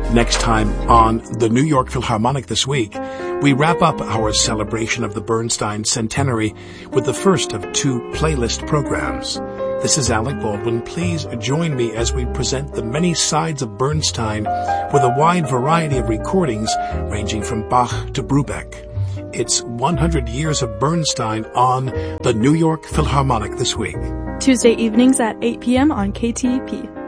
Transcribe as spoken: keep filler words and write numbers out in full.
Next time on the New York Philharmonic This Week, we wrap up our celebration of the Bernstein centenary with the first of two playlist programs. This is Alec Baldwin. Please join me as we present the many sides of Bernstein with a wide variety of recordings ranging from Bach to Brubeck. It's one hundred years of Bernstein on the New York Philharmonic This Week. Tuesday evenings at eight p.m. on K T E P.